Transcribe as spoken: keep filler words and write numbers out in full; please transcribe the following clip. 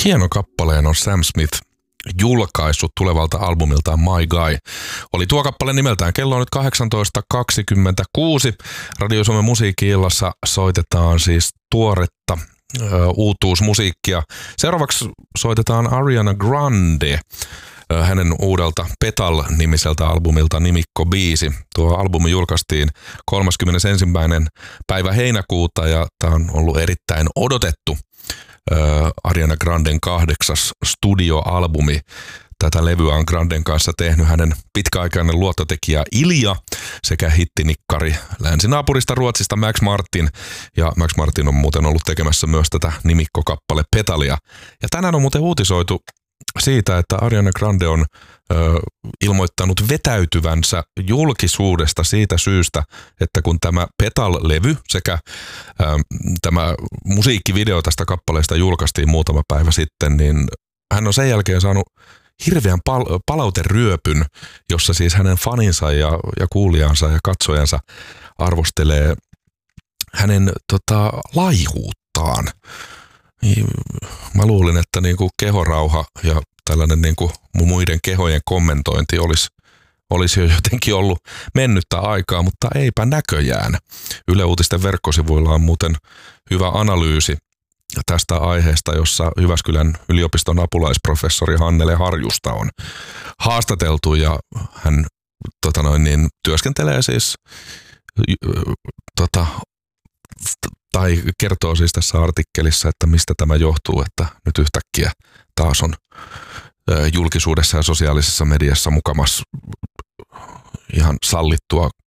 Hieno kappaleen on Sam Smith julkaissut tulevalta albumiltaan My Guy. Oli tuo kappale nimeltään. Kello on nyt kahdeksantoista kaksikymmentäkuusi. Radio Suomen musiikki-illassa soitetaan siis tuoretta ö, uutuusmusiikkia. Seuraavaksi soitetaan Ariana Grande. Hänen uudelta Petal-nimiseltä albumilta nimikko-biisi. Tuo albumi julkaistiin kolmaskymmenesensimmäinen päivä heinäkuuta ja tämä on ollut erittäin odotettu Ariana Granden kahdeksas studioalbumi. Tätä levyä on Granden kanssa tehnyt hänen pitkäaikainen luottotekijä Ilja sekä hittinikkari länsinaapurista Ruotsista Max Martin. Ja Max Martin on muuten ollut tekemässä myös tätä nimikkokappale Petalia. Ja tänään on muuten uutisoitu siitä, että Ariana Grande on ö, ilmoittanut vetäytyvänsä julkisuudesta siitä syystä, että kun tämä Petal-levy sekä ö, tämä musiikkivideo tästä kappaleesta julkaistiin muutama päivä sitten, niin hän on sen jälkeen saanut hirveän pal- palauteryöpyn, jossa siis hänen faninsa ja, ja kuulijansa ja katsojansa arvostelee hänen tota, laihuuttaan. Mä luulin, että niinku kehorauha ja tällainen niinku muiden kehojen kommentointi olisi, olisi jo jotenkin ollut mennyttä aikaa, mutta eipä näköjään. Yle Uutisten verkkosivuilla on muuten hyvä analyysi tästä aiheesta, jossa Jyväskylän yliopiston apulaisprofessori Hannele Harjusta on haastateltu ja hän tota noin, niin, työskentelee siis tota, tai kertoo siis tässä artikkelissa, että mistä tämä johtuu, että nyt yhtäkkiä taas on julkisuudessa ja sosiaalisessa mediassa mukamas ihan sallittua